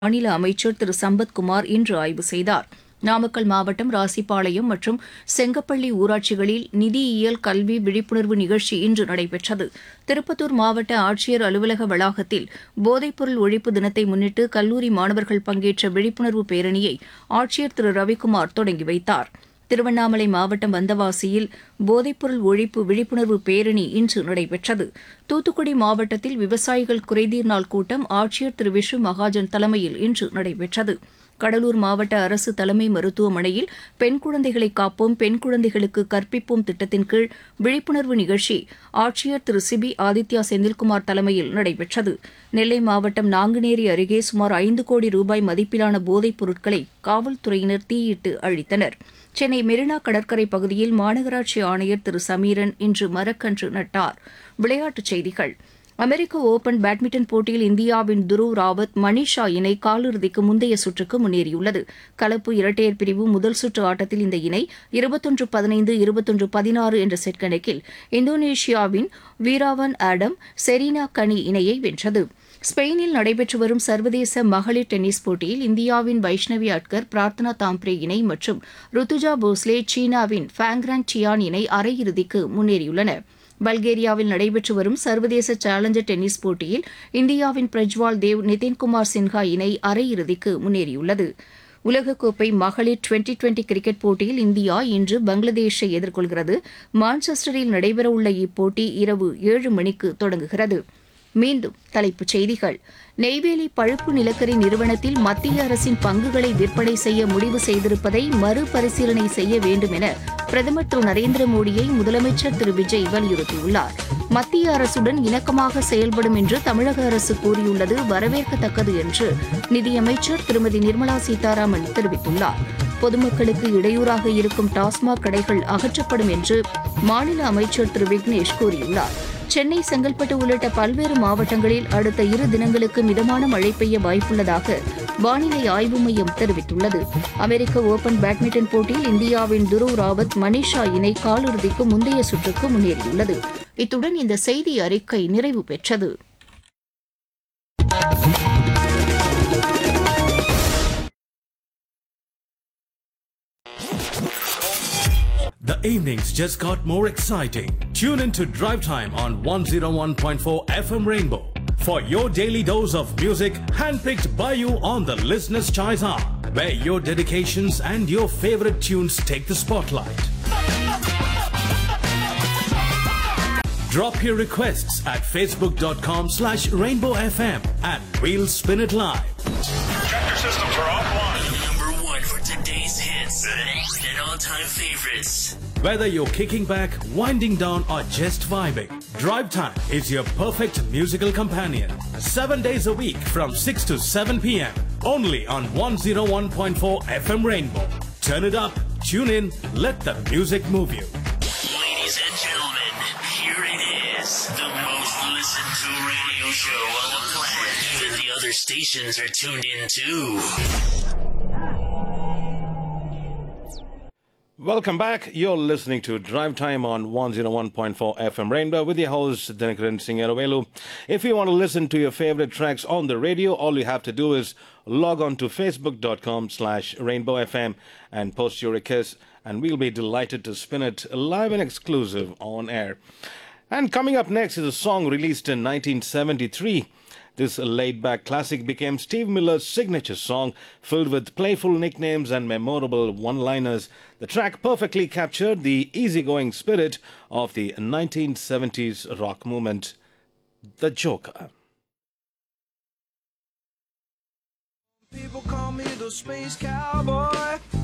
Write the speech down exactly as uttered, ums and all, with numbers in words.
மாநில அமைச்சர் திரு சம்பத்குமார் இன்று ஆய்வு செய்தார். நாமக்கல் மாவட்டம் ராசிபாளையம் மற்றும் செங்கப்பள்ளி ஊராட்சிகளில் நிதியியல் கல்வி விழிப்புணர்வு நிகழ்ச்சி இன்று நடைபெற்றது. திருப்பத்தூர் மாவட்ட ஆட்சியர் அலுவலக வளாகத்தில் போதைப்பொருள் ஒழிப்பு தினத்தை முன்னிட்டு கல்லூரி மாணவர்கள் பங்கேற்ற விழிப்புணர்வு பேரணியை ஆட்சியர் திரு ரவிக்குமார் தொடங்கி வைத்தார். திருவண்ணாமலை மாவட்டம் வந்தவாசியில் போதைப்பொருள் ஒழிப்பு விழிப்புணர்வு பேரணி இன்று நடைபெற்றது. தூத்துக்குடி மாவட்டத்தில் விவசாயிகள் குறைதீர் நாள் கூட்டம் ஆட்சியர் திரு விஷு மகாஜன் தலைமையில் இன்று நடைபெற்றது. கடலூர் மாவட்ட அரசு தலைமை மருத்துவமனையில் பெண் குழந்தைகளை காப்போம் பெண் குழந்தைகளுக்கு கற்பிப்போம் திட்டத்தின் கீழ் விழிப்புணர்வு நிகழ்ச்சி ஆட்சியர் திரு சிபி ஆதித்யா செந்தில்குமார் தலைமையில் நடைபெற்றது. நெல்லை மாவட்டம் நாங்குநேரி அருகே சுமார் ஐந்து கோடி ரூபாய் மதிப்பிலான போதைப் பொருட்களை காவல்துறையினர் தீயிட்டு அழித்தனர். சென்னை மெரினா கடற்கரை பகுதியில் மாநகராட்சி ஆணையர் திரு சமீரன் இன்று மரக்கன்று நட்டார். விளையாட்டுச் செய்திகள். அமெரிக்க ஒபன் பேட்மிண்டன் போட்டியில் இந்தியாவின் துருவ் ராவத் மணிஷா இணை காலிறுதிக்கு முந்தைய சுற்றுக்கு முன்னேறியுள்ளது. கலப்பு இரட்டையர் பிரிவு முதல் சுற்று ஆட்டத்தில் இந்த இணை இருபத்தொன்று பதினைந்து இருபத்தொன்று பதினாறு என்ற செட் கணக்கில் இந்தோனேஷியாவின் வீராவன் ஆடம் செரீனா கனி இணையை வென்றது. ஸ்பெயினில் நடைபெற்று வரும் சர்வதேச மகளிர் டென்னிஸ் போட்டியில் இந்தியாவின் வைஷ்ணவி அட்கர் பிரார்த்தனா தாம்ப்ரே இணை மற்றும் ருத்துஜா போஸ்லே சீனாவின் ஃபேங்ரான் சியான் இணை அரையிறுதிக்கு முன்னேறியுள்ளன. பல்கேரியாவில் நடைபெற்று வரும் சர்வதேச சேலஞ்சர் டென்னிஸ் போட்டியில் இந்தியாவின் பிரஜ்வால் தேவ் நிதின்குமார் சின்ஹா இணை அரையிறுதிக்கு முன்னேறியுள்ளது. உலகக்கோப்பை மகளிர் டுவெண்டி டுவெண்டி கிரிக்கெட் போட்டியில் இந்தியா இன்று பங்களாதேஷை எதிர்கொள்கிறது. மான்செஸ்டரில் நடைபெறவுள்ள இப்போட்டி இரவு ஏழு மணிக்கு தொடங்குகிறது. மீண்டும் தலைப்புச் செய்திகள். நெய்வேலி பழுப்பு நிலக்கரி நிறுவனத்தில் மத்திய அரசின் பங்குகளை விற்பனை செய்ய முடிவு செய்திருப்பதை மறுபரிசீலனை செய்ய வேண்டும் என பிரதமர் திரு நரேந்திர மோடியை முதலமைச்சர் திரு விஜய் வலியுறுத்தியுள்ளார். மத்திய அரசுடன் இணக்கமாக செயல்படும் என்று தமிழக அரசு கூறியுள்ளது வரவேற்கத்தக்கது என்று நிதியமைச்சர் திருமதி நிர்மலா சீதாராமன் தெரிவித்துள்ளார். பொதுமக்களுக்கு இடையூறாக இருக்கும் டாஸ்மாக் கடைகள் அகற்றப்படும் என்று மாநில அமைச்சர் திரு விக்னேஷ் கூறியுள்ளார். சென்னை, செங்கல்பட்டு உள்ளிட்ட பல்வேறு மாவட்டங்களில் அடுத்த இரு தினங்களுக்கு மிதமான மழை பெய்ய வாய்ப்புள்ளதாக வானிலை ஆய்வு மையம் தெரிவித்துள்ளது. அமெரிக்க ஒபன் பேட்மிண்டன் போட்டியில் இந்தியாவின் துருவ் ராவத் மணிஷா இணை காலிறுதிக்கு முந்தைய சுற்றுக்கு முன்னேறியுள்ளது. இத்துடன் இந்த செய்தி அறிக்கை நிறைவு பெற்றது. The evenings just got more exciting. Tune in to Drive Time on one oh one point four F M Rainbow for your daily dose of music handpicked by you on the Listener's Choice Hour, where your dedications and your favorite tunes take the spotlight. Drop your requests at facebook.com slash rainbow FM and we'll spin it live. Tractor systems are offline. Number one for today's hits and all-time favorites. Whether you're kicking back, winding down or just vibing, Drive Time is your perfect musical companion. Seven days a week from six to seven p.m. only on one oh one point four F M Rainbow. Turn it up, tune in, let the music move you. Ladies and gentlemen, here it is. The most listened to radio show on the planet. Even the other stations are tuned in too. Welcome back. You're listening to Drive Time on one oh one point four F M Rainbow with your host, Dinakaran Singaravelu. If you want to listen to your favorite tracks on the radio, all you have to do is log on to facebook.com slash rainbow FM and post your request, and we'll be delighted to spin it live and exclusive on air. And coming up next is a song released in nineteen seventy-three. This laid-back classic became Steve Miller's signature song, filled with playful nicknames and memorable one-liners. The track perfectly captured the easygoing spirit of the nineteen seventies rock movement, The Joker. People call me the space cowboy.